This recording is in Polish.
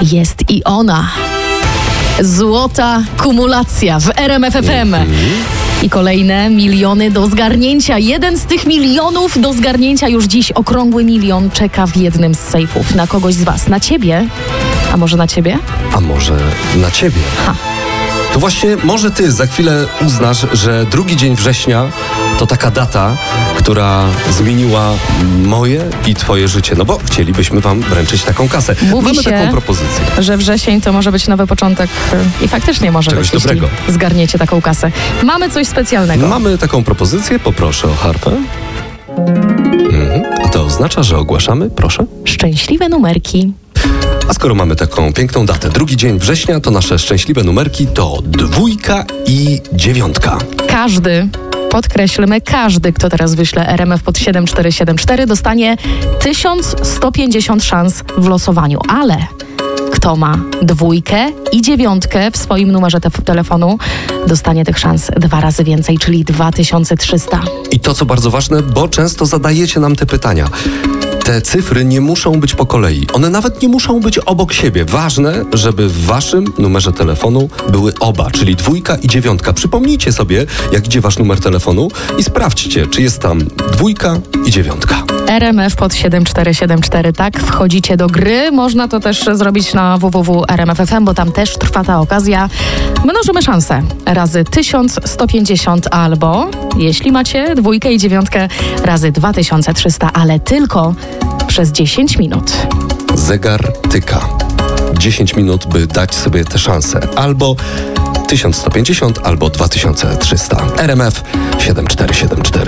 Jest i ona. Złota kumulacja w RMF FM. I kolejne miliony do zgarnięcia. Jeden z tych milionów do zgarnięcia już dziś, okrągły milion, czeka w jednym z sejfów. Na kogoś z was. Na ciebie? A może na ciebie? A może na ciebie? To właśnie może ty za chwilę uznasz, że 2 dzień września to taka data, która zmieniła moje i twoje życie. No bo chcielibyśmy wam wręczyć taką kasę. Mamy taką propozycję. Że wrzesień to może być nowy początek i faktycznie może czegoś być, dobrego. Jeśli zgarniecie taką kasę. Mamy coś specjalnego. Mamy taką propozycję, poproszę o harfę. A to oznacza, że ogłaszamy, proszę. Szczęśliwe numerki. A skoro mamy taką piękną datę, 2 dzień września, to nasze szczęśliwe numerki to 2 i 9. Każdy, podkreślmy, każdy, kto teraz wyśle RMF pod 7474, dostanie 1150 szans w losowaniu. Ale kto ma 2 i 9 w swoim numerze telefonu, dostanie tych szans 2 razy więcej, czyli 2300. I to, co bardzo ważne, bo często zadajecie nam te pytania. Te cyfry nie muszą być po kolei. One nawet nie muszą być obok siebie. Ważne, żeby w waszym numerze telefonu były oba, czyli 2 i 9. Przypomnijcie sobie, jak idzie wasz numer telefonu i sprawdźcie, czy jest tam 2 i 9. RMF pod 7474, tak? Wchodzicie do gry. Można to też zrobić na www.rmf.fm, bo tam też trwa ta okazja. Mnożymy szanse razy 1150 albo, jeśli macie 2 i 9, razy 2300, ale tylko przez 10 minut. Zegar tyka. 10 minut, by dać sobie tę szansę. Albo 1150, albo 2300. RMF 7474.